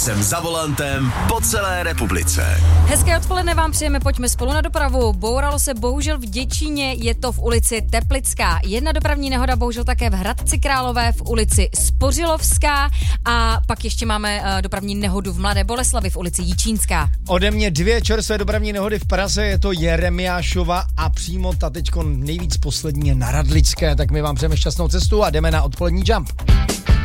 Jsem za volantem po celé republice. Hezké odpoledne vám přejeme, pojďme spolu na dopravu. Bouralo se bohužel v Děčíně, je to v ulici Teplická. Jedna dopravní nehoda bohužel také v Hradci Králové v ulici Spořilovská a pak ještě máme dopravní nehodu v Mladé Boleslavi v ulici Jičínská. Ode mě 2 čerstvé dopravní nehody v Praze, je to Jeremiášova a přímo ta teďko nejvíc poslední je na Radlické, tak my vám přejeme šťastnou cestu a jdeme na odpolední jump.